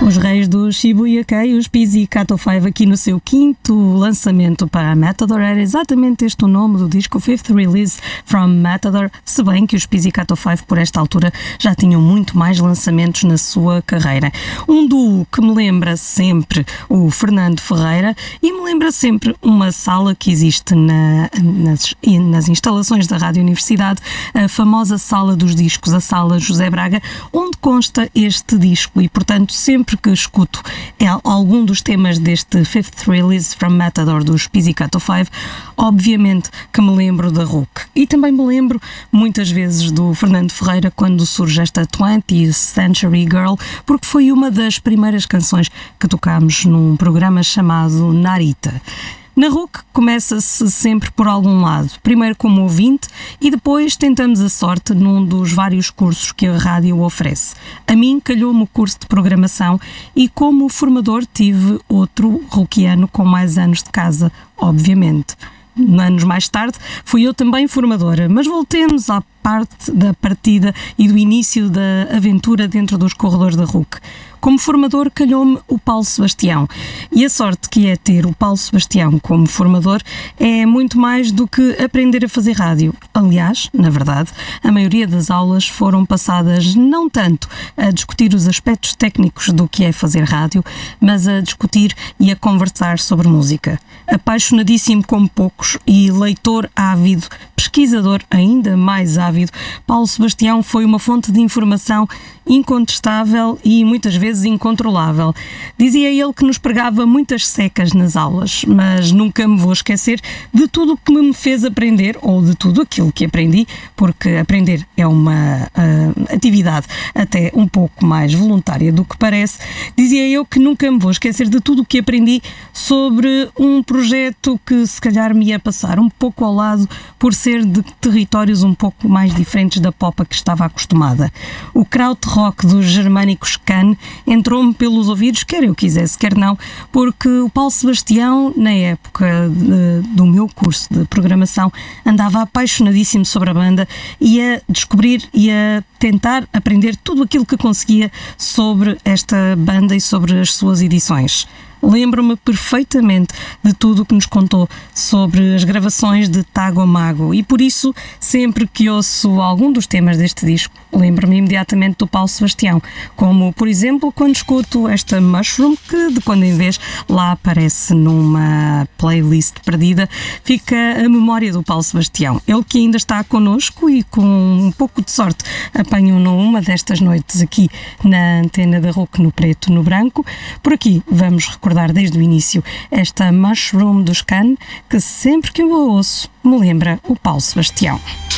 Os reis do Shibuya Kei, os Pizzicato 5, aqui no seu quinto lançamento para a Matador. Era exatamente este o nome do disco, o fifth release from Matador, se bem que os Pizzicato 5 por esta altura já tinham muito mais lançamentos na sua carreira. Um duo que me lembra sempre o Fernando Ferreira e me lembra sempre uma sala que existe nas instalações da Rádio Universidade, a famosa Sala dos Discos, a Sala José Braga, onde consta este disco, e portanto sempre que escuto algum dos temas deste fifth release from Matador dos Pizzicato 5, obviamente que me lembro da RUC. E também me lembro muitas vezes do Fernando Ferreira quando surge esta 20th Century Girl, porque foi uma das primeiras canções que tocámos num programa chamado Narita. Na RUC começa-se sempre por algum lado, primeiro como ouvinte e depois tentamos a sorte num dos vários cursos que a rádio oferece. A mim calhou-me o curso de programação e como formador tive outro RUCiano com mais anos de casa, obviamente. Anos mais tarde fui eu também formadora, mas voltemos à parte da partida e do início da aventura dentro dos corredores da RUC. Como formador calhou-me o Paulo Sebastião, e a sorte que é ter o Paulo Sebastião como formador é muito mais do que aprender a fazer rádio. Aliás, na verdade, a maioria das aulas foram passadas não tanto a discutir os aspectos técnicos do que é fazer rádio, mas a discutir e a conversar sobre música. Apaixonadíssimo como poucos e leitor ávido, pesquisador ainda mais ávido, Paulo Sebastião foi uma fonte de informação incontestável e muitas vezes incontrolável. Dizia ele que nos pregava muitas secas nas aulas, mas nunca me vou esquecer de tudo o que me fez aprender, ou de tudo aquilo que aprendi, porque aprender é uma atividade até um pouco mais voluntária do que parece. Dizia eu que nunca me vou esquecer de tudo o que aprendi sobre um projeto que se calhar me ia passar um pouco ao lado por ser de territórios um pouco mais diferentes da pop a que estava acostumada. O krautrock dos germânicos Can entrou-me pelos ouvidos, quer eu quisesse, quer não, porque o Paulo Sebastião, na época do meu curso de programação, andava apaixonadíssimo sobre a banda e a descobrir e a tentar aprender tudo aquilo que conseguia sobre esta banda e sobre as suas edições. Lembro-me perfeitamente de tudo o que nos contou sobre as gravações de Tago Mago e por isso, sempre que ouço algum dos temas deste disco, lembro-me imediatamente do Paulo Sebastião, como por exemplo quando escuto esta Mushroom, que de quando em vez lá aparece numa playlist perdida, fica a memória do Paulo Sebastião. Ele que ainda está connosco e com um pouco de sorte apanho-no uma destas noites aqui na antena da RUC no preto no branco. Por aqui vamos recordar desde o início esta Mushroom dos Can, que sempre que eu a ouço me lembra o Paulo Sebastião.